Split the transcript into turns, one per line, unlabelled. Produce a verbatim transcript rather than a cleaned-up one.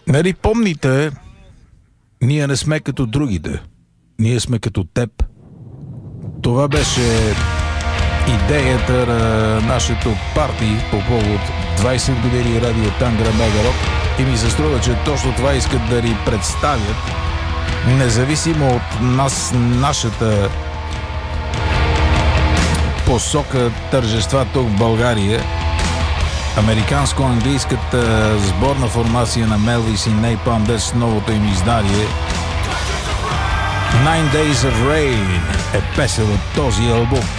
Нали помните, ние не сме като другите. Ние сме като теб. Това беше идеята на нашето парти по повод двайсет години радио Тангра Мегарок и ми се струва, че точно това искат да ни представят, независимо от нас, нашата посока тържества тук в България. Американско-английската сборна формация на Мелвис и Napalm Death, новото им издание Nine Days of Rain е песен от този албум.